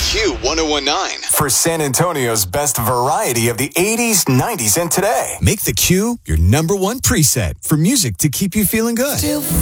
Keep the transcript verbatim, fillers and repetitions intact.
Q one oh one nine. For San Antonio's best variety of the eighties, nineties, and today. Make the Q your number one preset for music to keep you feeling good.